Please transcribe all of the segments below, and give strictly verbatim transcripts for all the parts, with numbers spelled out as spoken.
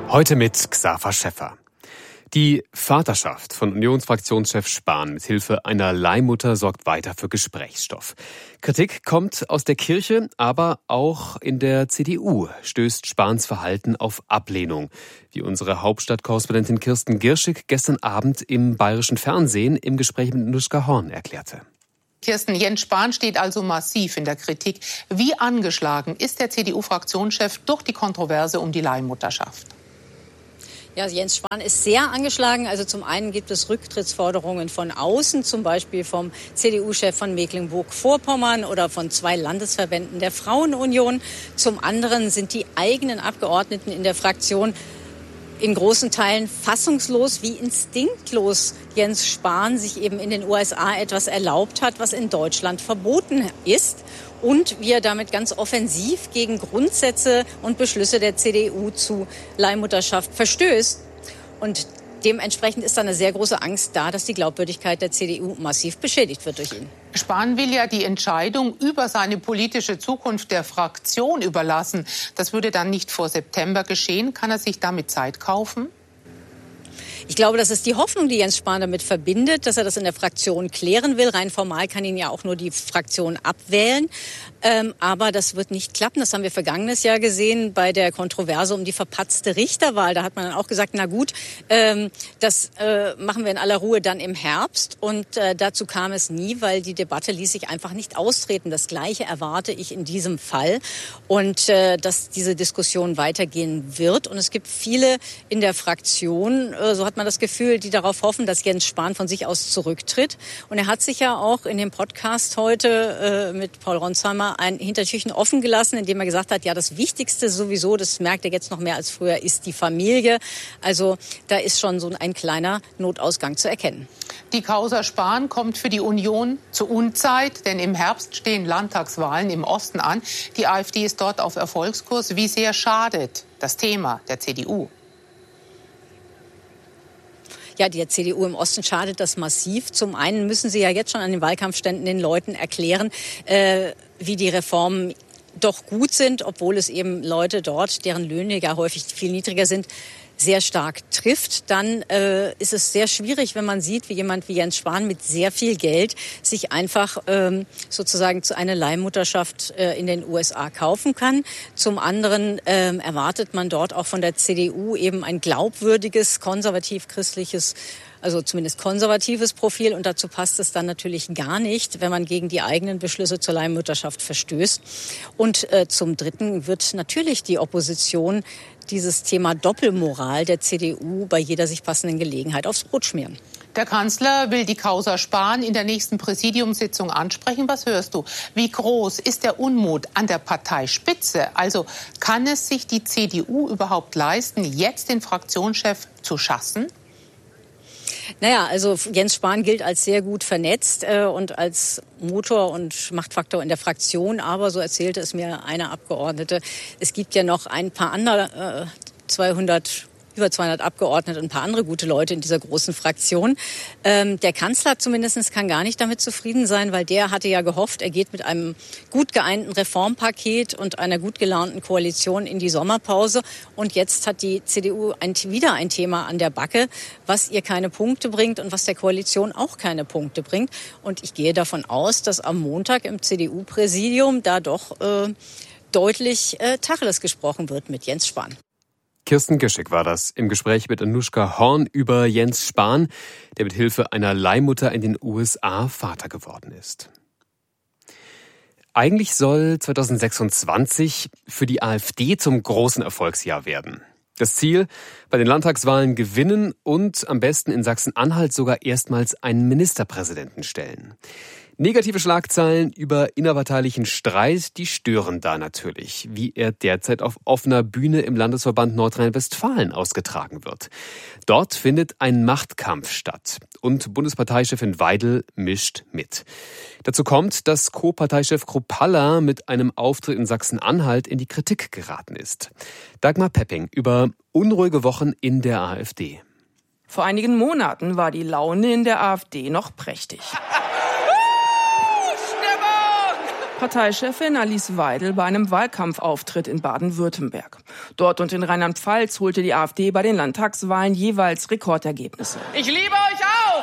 Heute mit Xaver Schäffer. Die Vaterschaft von Unionsfraktionschef Spahn mit Hilfe einer Leihmutter sorgt weiter für Gesprächsstoff. Kritik kommt aus der Kirche, aber auch in der C D U stößt Spahns Verhalten auf Ablehnung, wie unsere Hauptstadtkorrespondentin Kirsten Girschig gestern Abend im bayerischen Fernsehen im Gespräch mit Nuschka Horn erklärte. Kirsten, Jens Spahn steht also massiv in der Kritik. Wie angeschlagen ist der C D U-Fraktionschef durch die Kontroverse um die Leihmutterschaft? Ja, Jens Spahn ist sehr angeschlagen. Also zum einen gibt es Rücktrittsforderungen von außen, zum Beispiel vom C D U-Chef von Mecklenburg-Vorpommern oder von zwei Landesverbänden der Frauenunion. Zum anderen sind die eigenen Abgeordneten in der Fraktion in großen Teilen fassungslos, wie instinktlos Jens Spahn sich eben in den U S A etwas erlaubt hat, was in Deutschland verboten ist. Und wie er damit ganz offensiv gegen Grundsätze und Beschlüsse der C D U zu Leihmutterschaft verstößt. Und dementsprechend ist da eine sehr große Angst da, dass die Glaubwürdigkeit der C D U massiv beschädigt wird durch ihn. Spahn will ja die Entscheidung über seine politische Zukunft der Fraktion überlassen. Das würde dann nicht vor September geschehen. Kann er sich damit Zeit kaufen? Ich glaube, das ist die Hoffnung, die Jens Spahn damit verbindet, dass er das in der Fraktion klären will. Rein formal kann ihn ja auch nur die Fraktion abwählen. Ähm, aber das wird nicht klappen. Das haben wir vergangenes Jahr gesehen bei der Kontroverse um die verpatzte Richterwahl. Da hat man dann auch gesagt, na gut, ähm, das äh, machen wir in aller Ruhe dann im Herbst. Und äh, dazu kam es nie, weil die Debatte ließ sich einfach nicht austreten. Das Gleiche erwarte ich in diesem Fall. Und äh, dass diese Diskussion weitergehen wird. Und es gibt viele in der Fraktion, äh, so hat man das Gefühl, die darauf hoffen, dass Jens Spahn von sich aus zurücktritt. Und er hat sich ja auch in dem Podcast heute äh, mit Paul Ronsheimer ein Hintertürchen offen gelassen, indem er gesagt hat, ja, das Wichtigste sowieso, das merkt er jetzt noch mehr als früher, ist die Familie. Also da ist schon so ein kleiner Notausgang zu erkennen. Die Causa Spahn kommt für die Union zur Unzeit, denn im Herbst stehen Landtagswahlen im Osten an. Die AfD ist dort auf Erfolgskurs. Wie sehr schadet das Thema der C D U? Ja, der C D U im Osten schadet das massiv. Zum einen müssen sie ja jetzt schon an den Wahlkampfständen den Leuten erklären, äh, wie die Reformen doch gut sind, obwohl es eben Leute dort, deren Löhne ja häufig viel niedriger sind, sehr stark trifft. Dann äh, ist es sehr schwierig, wenn man sieht, wie jemand wie Jens Spahn mit sehr viel Geld sich einfach ähm, sozusagen zu einer Leihmutterschaft äh, in den U S A kaufen kann. Zum anderen ähm, erwartet man dort auch von der C D U eben ein glaubwürdiges, konservativ-christliches, also zumindest konservatives Profil. Und dazu passt es dann natürlich gar nicht, wenn man gegen die eigenen Beschlüsse zur Leihmutterschaft verstößt. Und äh, zum Dritten wird natürlich die Opposition dieses Thema Doppelmoral der C D U bei jeder sich passenden Gelegenheit aufs Brot schmieren. Der Kanzler will die Causa Spahn in der nächsten Präsidiumssitzung ansprechen. Was hörst du? Wie groß ist der Unmut an der Parteispitze? Also kann es sich die C D U überhaupt leisten, jetzt den Fraktionschef zu schassen? Naja, also Jens Spahn gilt als sehr gut vernetzt äh, und als Motor und Machtfaktor in der Fraktion. Aber, so erzählte es mir eine Abgeordnete, es gibt ja noch ein paar andere, äh, zweihundert über zweihundert Abgeordnete und ein paar andere gute Leute in dieser großen Fraktion. Ähm, der Kanzler zumindest kann gar nicht damit zufrieden sein, weil der hatte ja gehofft, er geht mit einem gut geeinten Reformpaket und einer gut gelaunten Koalition in die Sommerpause. Und jetzt hat die C D U ein, wieder ein Thema an der Backe, was ihr keine Punkte bringt und was der Koalition auch keine Punkte bringt. Und ich gehe davon aus, dass am Montag im C D U-Präsidium da doch äh, deutlich äh, Tacheles gesprochen wird mit Jens Spahn. Kirsten Girschig war das im Gespräch mit Nuschka Horn über Jens Spahn, der mit Hilfe einer Leihmutter in den U S A Vater geworden ist. Eigentlich soll zweitausendsechsundzwanzig für die AfD zum großen Erfolgsjahr werden. Das Ziel, bei den Landtagswahlen gewinnen und am besten in Sachsen-Anhalt sogar erstmals einen Ministerpräsidenten stellen. Negative Schlagzeilen über innerparteilichen Streit, die stören da natürlich, wie er derzeit auf offener Bühne im Landesverband Nordrhein-Westfalen ausgetragen wird. Dort findet ein Machtkampf statt und Bundesparteichefin Weidel mischt mit. Dazu kommt, dass Co-Parteichef Kruppalla mit einem Auftritt in Sachsen-Anhalt in die Kritik geraten ist. Dagmar Pepping über unruhige Wochen in der AfD. Vor einigen Monaten war die Laune in der AfD noch prächtig. Parteichefin Alice Weidel bei einem Wahlkampfauftritt in Baden-Württemberg. Dort und in Rheinland-Pfalz holte die AfD bei den Landtagswahlen jeweils Rekordergebnisse. Ich liebe euch auch!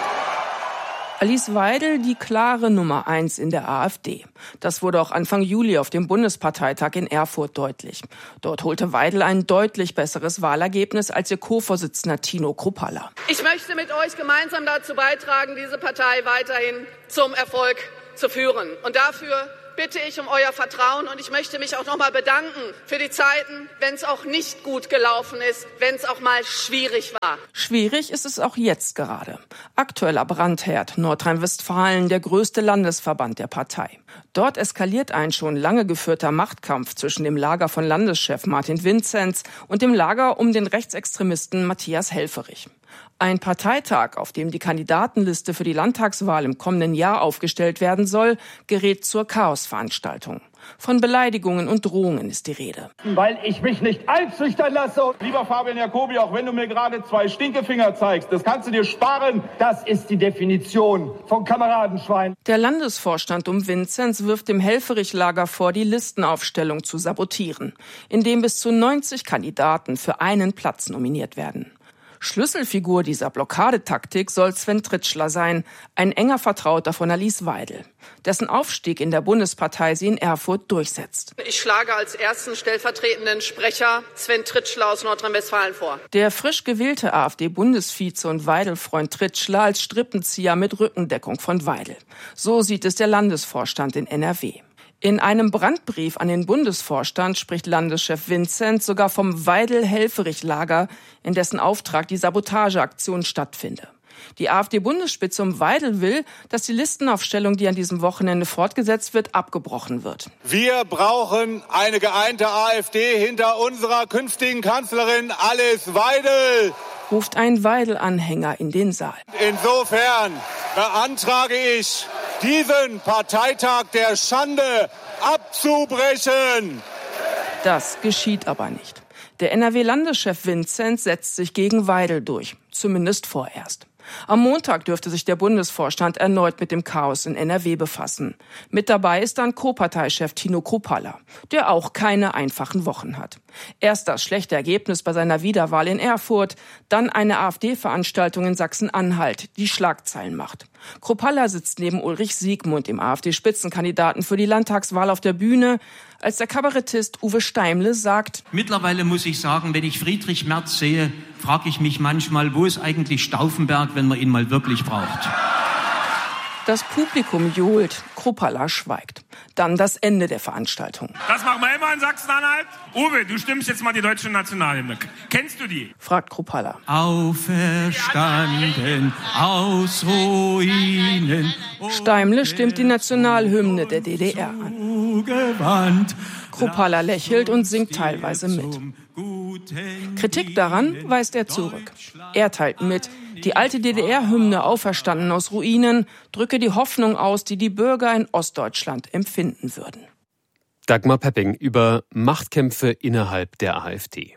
Alice Weidel die klare Nummer eins in der AfD. Das wurde auch Anfang Juli auf dem Bundesparteitag in Erfurt deutlich. Dort holte Weidel ein deutlich besseres Wahlergebnis als ihr Co-Vorsitzender Tino Kruppalla. Ich möchte mit euch gemeinsam dazu beitragen, diese Partei weiterhin zum Erfolg zu führen. Und dafür bitte ich um euer Vertrauen und ich möchte mich auch noch mal bedanken für die Zeiten, wenn es auch nicht gut gelaufen ist, wenn es auch mal schwierig war. Schwierig ist es auch jetzt gerade. Aktueller Brandherd, Nordrhein-Westfalen, der größte Landesverband der Partei. Dort eskaliert ein schon lange geführter Machtkampf zwischen dem Lager von Landeschef Martin Vinzenz und dem Lager um den Rechtsextremisten Matthias Helfferich. Ein Parteitag, auf dem die Kandidatenliste für die Landtagswahl im kommenden Jahr aufgestellt werden soll, gerät zur Chaosveranstaltung. Von Beleidigungen und Drohungen ist die Rede. Weil ich mich nicht einschüchtern lasse. Lieber Fabian Jacobi, auch wenn du mir gerade zwei Stinkefinger zeigst, das kannst du dir sparen. Das ist die Definition von Kameradenschwein. Der Landesvorstand um Vinzenz wirft dem Helfferich-Lager vor, die Listenaufstellung zu sabotieren, indem bis zu neunzig Kandidaten für einen Platz nominiert werden. Schlüsselfigur dieser Blockadetaktik soll Sven Tritschler sein, ein enger Vertrauter von Alice Weidel, dessen Aufstieg in der Bundespartei sie in Erfurt durchsetzt. Ich schlage als ersten stellvertretenden Sprecher Sven Tritschler aus Nordrhein-Westfalen vor. Der frisch gewählte AfD-Bundesvize und Weidel-Freund Tritschler als Strippenzieher mit Rückendeckung von Weidel. So sieht es der Landesvorstand in N R W. In einem Brandbrief an den Bundesvorstand spricht Landeschef Vinzenz sogar vom Weidel-Helfferich-Lager, in dessen Auftrag die Sabotageaktion stattfinde. Die AfD-Bundesspitze um Weidel will, dass die Listenaufstellung, die an diesem Wochenende fortgesetzt wird, abgebrochen wird. Wir brauchen eine geeinte AfD hinter unserer künftigen Kanzlerin Alice Weidel, ruft ein Weidel-Anhänger in den Saal. Insofern beantrage ich, diesen Parteitag der Schande abzubrechen. Das geschieht aber nicht. Der N R W-Landeschef Vinzenz setzt sich gegen Weidel durch, zumindest vorerst. Am Montag dürfte sich der Bundesvorstand erneut mit dem Chaos in N R W befassen. Mit dabei ist dann Co-Parteichef Tino Kruppalla, der auch keine einfachen Wochen hat. Erst das schlechte Ergebnis bei seiner Wiederwahl in Erfurt, dann eine AfD-Veranstaltung in Sachsen-Anhalt, die Schlagzeilen macht. Kruppalla sitzt neben Ulrich Siegmund, dem AfD-Spitzenkandidaten für die Landtagswahl, auf der Bühne, als der Kabarettist Uwe Steimle sagt: Mittlerweile muss ich sagen, wenn ich Friedrich Merz sehe, frage ich mich manchmal, wo ist eigentlich Stauffenberg, wenn man ihn mal wirklich braucht? Das Publikum johlt, Kruppalla schweigt. Dann das Ende der Veranstaltung. Das machen wir immer in Sachsen-Anhalt. Uwe, du stimmst jetzt mal die deutsche Nationalhymne. Kennst du die? Fragt Kruppalla. Auferstanden aus Ruinen. Steimle stimmt die Nationalhymne der D D R an. Kruppalla lächelt und singt teilweise mit. Kritik daran weist er zurück. Er teilt mit, die alte D D R-Hymne Auferstanden aus Ruinen drücke die Hoffnung aus, die die Bürger in Ostdeutschland empfinden würden. Dagmar Pepping über Machtkämpfe innerhalb der AfD.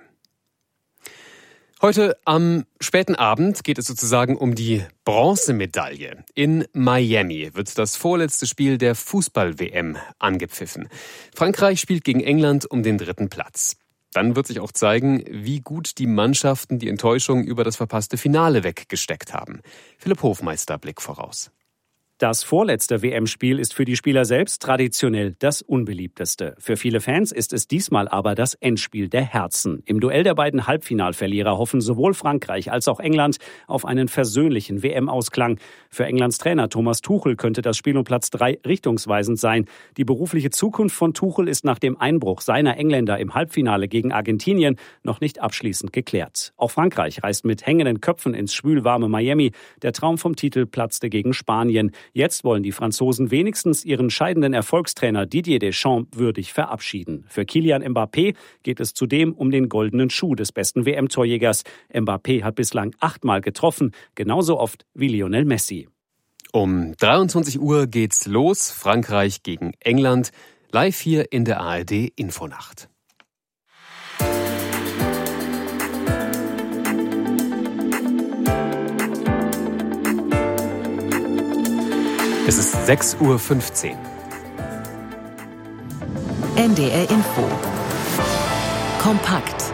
Heute am späten Abend geht es sozusagen um die Bronzemedaille. In Miami wird das vorletzte Spiel der Fußball-W M angepfiffen. Frankreich spielt gegen England um den dritten Platz. Dann wird sich auch zeigen, wie gut die Mannschaften die Enttäuschung über das verpasste Finale weggesteckt haben. Philipp Hofmeister, Blick voraus. Das vorletzte W M-Spiel ist für die Spieler selbst traditionell das unbeliebteste. Für viele Fans ist es diesmal aber das Endspiel der Herzen. Im Duell der beiden Halbfinalverlierer hoffen sowohl Frankreich als auch England auf einen versöhnlichen W M-Ausklang. Für Englands Trainer Thomas Tuchel könnte das Spiel um Platz drei richtungsweisend sein. Die berufliche Zukunft von Tuchel ist nach dem Einbruch seiner Engländer im Halbfinale gegen Argentinien noch nicht abschließend geklärt. Auch Frankreich reist mit hängenden Köpfen ins schwülwarme Miami. Der Traum vom Titel platzte gegen Spanien. Jetzt wollen die Franzosen wenigstens ihren scheidenden Erfolgstrainer Didier Deschamps würdig verabschieden. Für Kylian Mbappé geht es zudem um den goldenen Schuh des besten W M-Torjägers. Mbappé hat bislang achtmal getroffen, genauso oft wie Lionel Messi. Um dreiundzwanzig Uhr geht's los, Frankreich gegen England, live hier in der A R D Infonacht. Es ist sechs Uhr fünfzehn. N D R Info. Kompakt.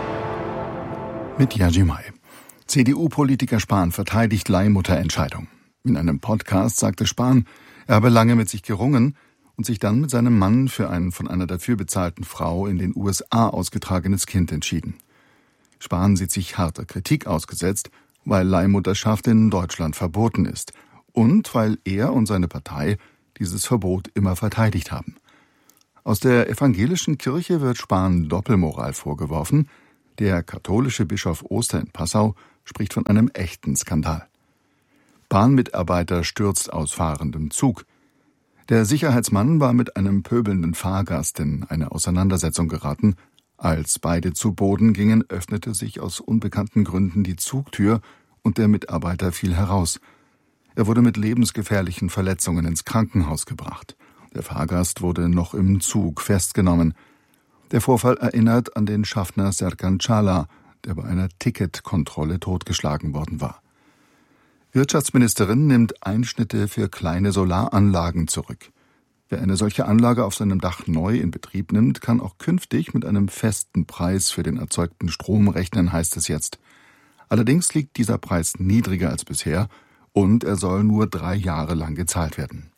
Mit Yaji Mai. C D U-Politiker Spahn verteidigt Leihmutterentscheidung. In einem Podcast sagte Spahn, er habe lange mit sich gerungen und sich dann mit seinem Mann für ein von einer dafür bezahlten Frau in den U S A ausgetragenes Kind entschieden. Spahn sieht sich harter Kritik ausgesetzt, weil Leihmutterschaft in Deutschland verboten ist und weil er und seine Partei dieses Verbot immer verteidigt haben. Aus der evangelischen Kirche wird Spahn Doppelmoral vorgeworfen. Der katholische Bischof Oster in Passau spricht von einem echten Skandal. Bahnmitarbeiter stürzt aus fahrendem Zug. Der Sicherheitsmann war mit einem pöbelnden Fahrgast in eine Auseinandersetzung geraten. Als beide zu Boden gingen, öffnete sich aus unbekannten Gründen die Zugtür und der Mitarbeiter fiel heraus. Er wurde mit lebensgefährlichen Verletzungen ins Krankenhaus gebracht. Der Fahrgast wurde noch im Zug festgenommen. Der Vorfall erinnert an den Schaffner Serkan Çağlar, der bei einer Ticketkontrolle totgeschlagen worden war. Wirtschaftsministerin nimmt Einschnitte für kleine Solaranlagen zurück. Wer eine solche Anlage auf seinem Dach neu in Betrieb nimmt, kann auch künftig mit einem festen Preis für den erzeugten Strom rechnen, heißt es jetzt. Allerdings liegt dieser Preis niedriger als bisher und er soll nur drei Jahre lang gezahlt werden.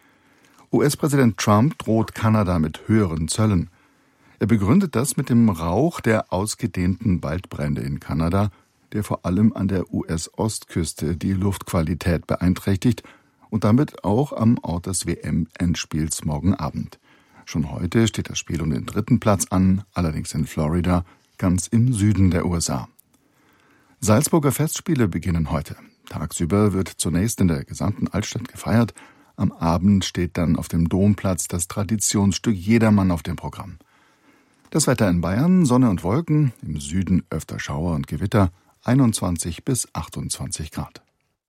U S-Präsident Trump droht Kanada mit höheren Zöllen. Er begründet das mit dem Rauch der ausgedehnten Waldbrände in Kanada, der vor allem an der U S-Ostküste die Luftqualität beeinträchtigt und damit auch am Ort des W M-Endspiels morgen Abend. Schon heute steht das Spiel um den dritten Platz an, allerdings in Florida, ganz im Süden der U S A. Salzburger Festspiele beginnen heute. Tagsüber wird zunächst in der gesamten Altstadt gefeiert. Am Abend steht dann auf dem Domplatz das Traditionsstück Jedermann auf dem Programm. Das Wetter in Bayern, Sonne und Wolken, im Süden öfter Schauer und Gewitter, einundzwanzig bis achtundzwanzig Grad.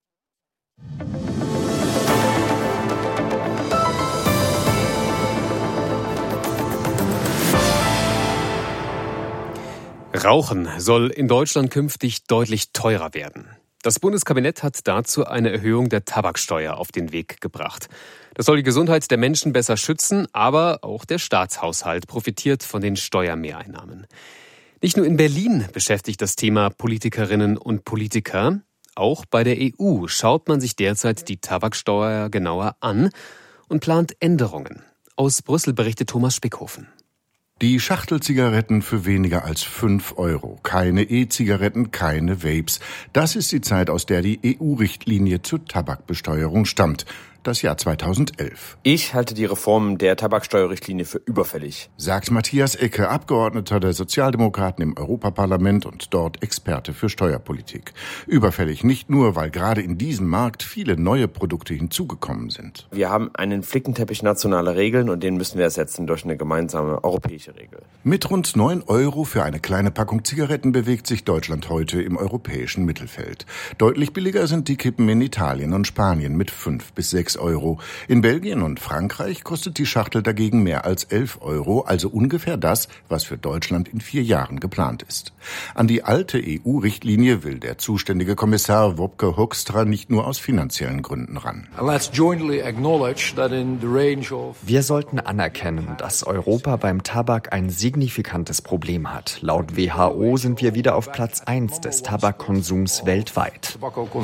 Rauchen soll in Deutschland künftig deutlich teurer werden. Das Bundeskabinett hat dazu eine Erhöhung der Tabaksteuer auf den Weg gebracht. Das soll die Gesundheit der Menschen besser schützen, aber auch der Staatshaushalt profitiert von den Steuermehreinnahmen. Nicht nur in Berlin beschäftigt das Thema Politikerinnen und Politiker. Auch bei der E U schaut man sich derzeit die Tabaksteuer genauer an und plant Änderungen. Aus Brüssel berichtet Thomas Spickhofen. Die Schachtelzigaretten für weniger als fünf Euro. Keine E-Zigaretten, keine Vapes. Das ist die Zeit, aus der die E U-Richtlinie zur Tabakbesteuerung stammt. Das Jahr zweitausendelf. Ich halte die Reform der Tabaksteuerrichtlinie für überfällig, sagt Matthias Ecke, Abgeordneter der Sozialdemokraten im Europaparlament und dort Experte für Steuerpolitik. Überfällig nicht nur, weil gerade in diesem Markt viele neue Produkte hinzugekommen sind. Wir haben einen Flickenteppich nationaler Regeln und den müssen wir ersetzen durch eine gemeinsame europäische Regel. Mit rund neun Euro für eine kleine Packung Zigaretten bewegt sich Deutschland heute im europäischen Mittelfeld. Deutlich billiger sind die Kippen in Italien und Spanien mit fünf bis sechs Euro. In Belgien und Frankreich kostet die Schachtel dagegen mehr als elf Euro, also ungefähr das, was für Deutschland in vier Jahren geplant ist. An die alte E U-Richtlinie will der zuständige Kommissar Wopke Hoekstra nicht nur aus finanziellen Gründen ran. Wir sollten anerkennen, dass Europa beim Tabak ein signifikantes Problem hat. Laut W H O sind wir wieder auf Platz eins des Tabakkonsums weltweit.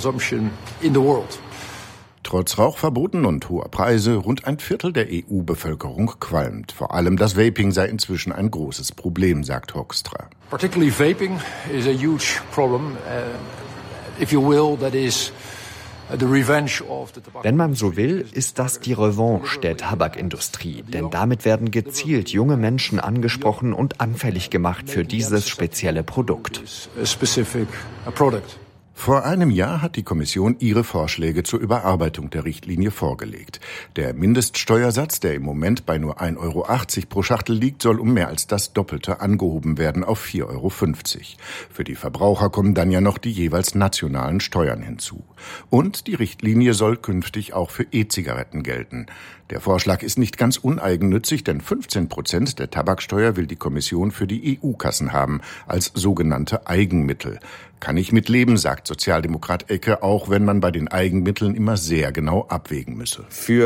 Trotz Rauchverboten und hoher Preise, rund ein Viertel der E U-Bevölkerung qualmt. Vor allem das Vaping sei inzwischen ein großes Problem, sagt Hoekstra. Particularly vaping is a huge problem. Uh, if you will, that is the revenge of the tobacco. Wenn man so will, ist das die Revanche der Tabakindustrie. Denn damit werden gezielt junge Menschen angesprochen und anfällig gemacht für dieses spezielle Produkt. Specific product. Vor einem Jahr hat die Kommission ihre Vorschläge zur Überarbeitung der Richtlinie vorgelegt. Der Mindeststeuersatz, der im Moment bei nur ein Euro achtzig pro Schachtel liegt, soll um mehr als das Doppelte angehoben werden auf vier Euro fünfzig. Für die Verbraucher kommen dann ja noch die jeweils nationalen Steuern hinzu. Und die Richtlinie soll künftig auch für E-Zigaretten gelten. Der Vorschlag ist nicht ganz uneigennützig, denn fünfzehn Prozent der Tabaksteuer will die Kommission für die E U-Kassen haben, als sogenannte Eigenmittel. Kann ich mitleben, sagt Sozialdemokrat Ecke, auch wenn man bei den Eigenmitteln immer sehr genau abwägen müsse. Für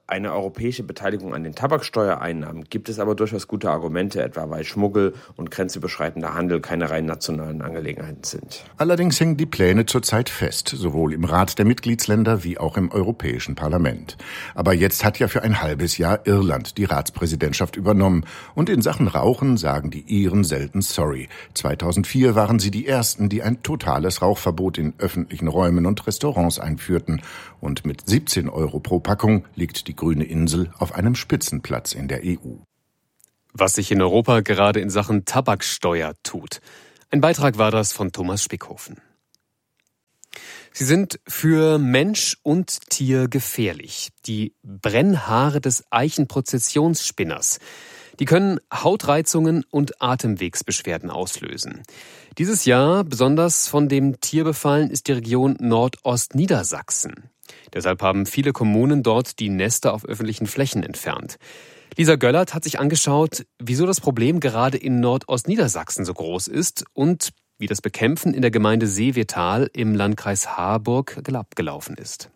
eine europäische Beteiligung an den Tabaksteuereinnahmen gibt es aber durchaus gute Argumente, etwa weil Schmuggel und grenzüberschreitender Handel keine rein nationalen Angelegenheiten sind. Allerdings hängen die Pläne zurzeit fest, sowohl im Rat der Mitgliedsländer wie auch im Europäischen Parlament. Aber jetzt hat ja für ein halbes Jahr Irland die Ratspräsidentschaft übernommen. Und in Sachen Rauchen sagen die Iren selten sorry. zweitausendvier waren sie die Ersten, die ein totales Rauchverbot in öffentlichen Räumen und Restaurants einführten. Und mit siebzehn Euro pro Packung liegt die grüne Insel auf einem Spitzenplatz in der E U. Was sich in Europa gerade in Sachen Tabaksteuer tut. Ein Beitrag war das von Thomas Spickhofen. Sie sind für Mensch und Tier gefährlich. Die Brennhaare des Eichenprozessionsspinners. Die können Hautreizungen und Atemwegsbeschwerden auslösen. Dieses Jahr besonders von dem Tier befallen ist die Region Nordostniedersachsen. Deshalb haben viele Kommunen dort die Nester auf öffentlichen Flächen entfernt. Lisa Göllert hat sich angeschaut, wieso das Problem gerade in Nordostniedersachsen so groß ist und wie das Bekämpfen in der Gemeinde Seevetal im Landkreis Harburg abgelaufen ist.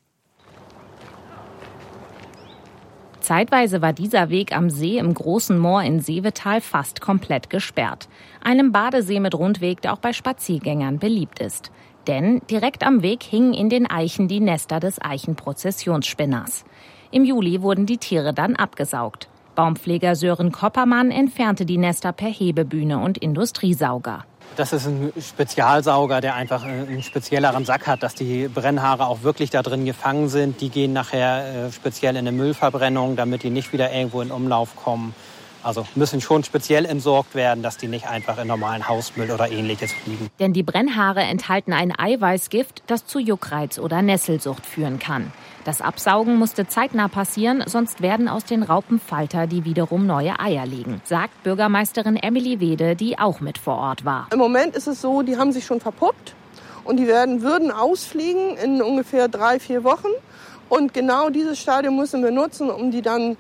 Zeitweise war dieser Weg am See im Großen Moor in Seevetal fast komplett gesperrt. Einem Badesee mit Rundweg, der auch bei Spaziergängern beliebt ist. Denn direkt am Weg hingen in den Eichen die Nester des Eichenprozessionsspinners. Im Juli wurden die Tiere dann abgesaugt. Baumpfleger Sören Koppermann entfernte die Nester per Hebebühne und Industriesauger. Das ist ein Spezialsauger, der einfach einen spezielleren Sack hat, dass die Brennhaare auch wirklich da drin gefangen sind. Die gehen nachher äh, speziell in eine Müllverbrennung, damit die nicht wieder irgendwo in Umlauf kommen. Also müssen schon speziell entsorgt werden, dass die nicht einfach in normalen Hausmüll oder Ähnliches fliegen. Denn die Brennhaare enthalten ein Eiweißgift, das zu Juckreiz oder Nesselsucht führen kann. Das Absaugen musste zeitnah passieren, sonst werden aus den Raupen Falter, die wiederum neue Eier legen, sagt Bürgermeisterin Emily Wede, die auch mit vor Ort war. Im Moment ist es so, die haben sich schon verpuppt und die werden, würden ausfliegen in ungefähr drei, vier Wochen. Und genau dieses Stadium müssen wir nutzen, um die dann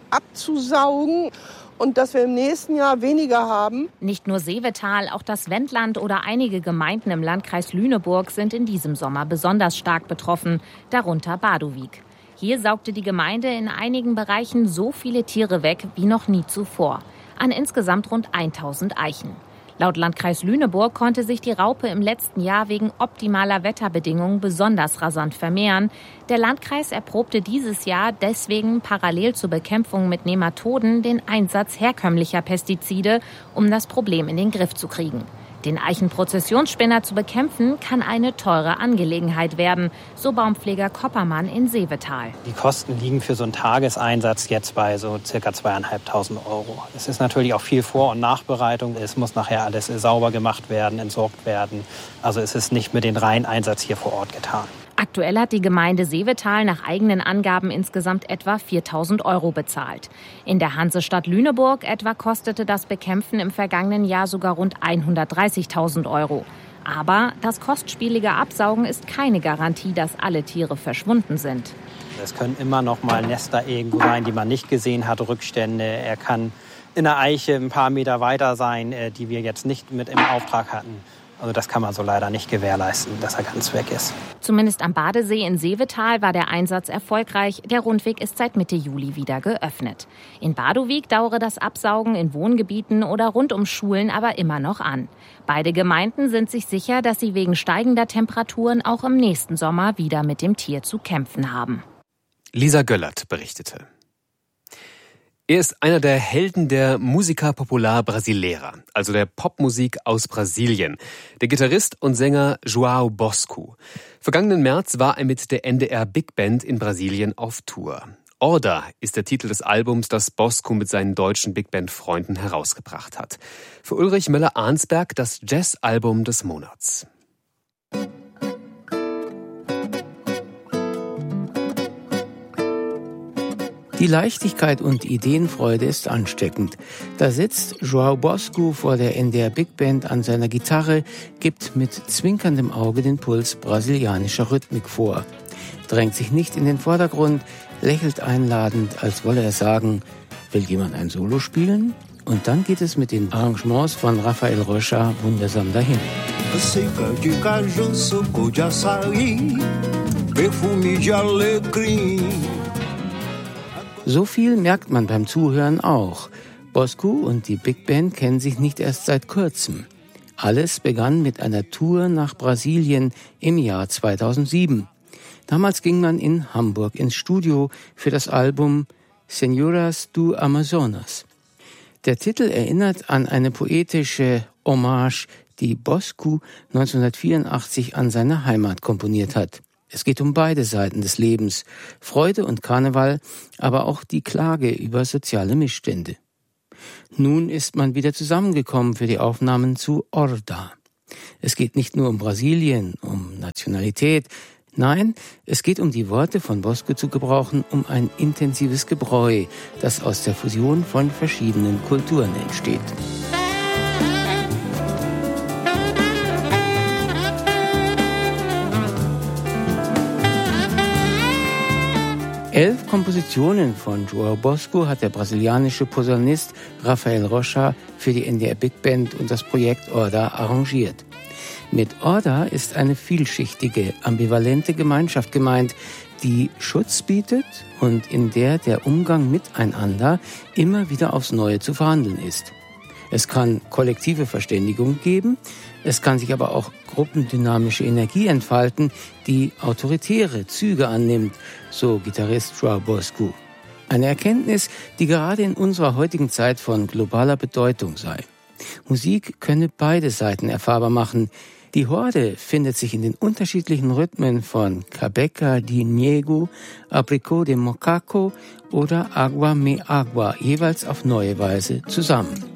abzusaugen. Und dass wir im nächsten Jahr weniger haben. Nicht nur Seevetal, auch das Wendland oder einige Gemeinden im Landkreis Lüneburg sind in diesem Sommer besonders stark betroffen, darunter Badowik. Hier saugte die Gemeinde in einigen Bereichen so viele Tiere weg wie noch nie zuvor, an insgesamt rund tausend Eichen. Laut Landkreis Lüneburg konnte sich die Raupe im letzten Jahr wegen optimaler Wetterbedingungen besonders rasant vermehren. Der Landkreis erprobte dieses Jahr deswegen parallel zur Bekämpfung mit Nematoden den Einsatz herkömmlicher Pestizide, um das Problem in den Griff zu kriegen. Den Eichenprozessionsspinner zu bekämpfen, kann eine teure Angelegenheit werden, so Baumpfleger Koppermann in Seevetal. Die Kosten liegen für so einen Tageseinsatz jetzt bei so circa zweieinhalbtausend Euro. Es ist natürlich auch viel Vor- und Nachbereitung. Es muss nachher alles sauber gemacht werden, entsorgt werden. Also es ist nicht mit dem reinen Einsatz hier vor Ort getan. Aktuell hat die Gemeinde Seevetal nach eigenen Angaben insgesamt etwa viertausend Euro bezahlt. In der Hansestadt Lüneburg etwa kostete das Bekämpfen im vergangenen Jahr sogar rund hundertdreißigtausend Euro. Aber das kostspielige Absaugen ist keine Garantie, dass alle Tiere verschwunden sind. Es können immer noch mal Nester irgendwo sein, die man nicht gesehen hat, Rückstände. Er kann in der Eiche ein paar Meter weiter sein, die wir jetzt nicht mit im Auftrag hatten. Also das kann man so leider nicht gewährleisten, dass er ganz weg ist. Zumindest am Badesee in Seevetal war der Einsatz erfolgreich. Der Rundweg ist seit Mitte Juli wieder geöffnet. In Badowik dauere das Absaugen in Wohngebieten oder rund um Schulen aber immer noch an. Beide Gemeinden sind sich sicher, dass sie wegen steigender Temperaturen auch im nächsten Sommer wieder mit dem Tier zu kämpfen haben. Lisa Göllert berichtete. Er ist einer der Helden der Música Popular Brasileira, also der Popmusik aus Brasilien, der Gitarrist und Sänger João Bosco. Vergangenen März war er mit der N D R Big Band in Brasilien auf Tour. Order ist der Titel des Albums, das Bosco mit seinen deutschen Big Band-Freunden herausgebracht hat. Für Ulrich Möller-Arnsberg das Jazz-Album des Monats. Die Leichtigkeit und Ideenfreude ist ansteckend. Da sitzt João Bosco vor der N D R Big Band an seiner Gitarre, gibt mit zwinkerndem Auge den Puls brasilianischer Rhythmik vor. Drängt sich nicht in den Vordergrund, lächelt einladend, als wolle er sagen, will jemand ein Solo spielen? Und dann geht es mit den Arrangements von Rafael Rocha wundersam dahin. So viel merkt man beim Zuhören auch. Bosco und die Big Band kennen sich nicht erst seit kurzem. Alles begann mit einer Tour nach Brasilien im Jahr zweitausendsieben. Damals ging man in Hamburg ins Studio für das Album Senhoras do Amazonas. Der Titel erinnert an eine poetische Hommage, die Bosco neunzehnhundertvierundachtzig an seine Heimat komponiert hat. Es geht um beide Seiten des Lebens, Freude und Karneval, aber auch die Klage über soziale Missstände. Nun ist man wieder zusammengekommen für die Aufnahmen zu Orda. Es geht nicht nur um Brasilien, um Nationalität. Nein, es geht um die Worte von Bosco zu gebrauchen, um ein intensives Gebräu, das aus der Fusion von verschiedenen Kulturen entsteht. Elf Kompositionen von João Bosco hat der brasilianische Posaunist Rafael Rocha für die N D R Big Band und das Projekt Orda arrangiert. Mit Orda ist eine vielschichtige, ambivalente Gemeinschaft gemeint, die Schutz bietet und in der der Umgang miteinander immer wieder aufs Neue zu verhandeln ist. Es kann kollektive Verständigung geben, es kann sich aber auch gruppendynamische Energie entfalten, die autoritäre Züge annimmt, so Gitarrist João Bosco. Eine Erkenntnis, die gerade in unserer heutigen Zeit von globaler Bedeutung sei. Musik könne beide Seiten erfahrbar machen. Die Horde findet sich in den unterschiedlichen Rhythmen von Cabeca de Niego, Abricot de Mocaco oder Agua me Agua jeweils auf neue Weise zusammen.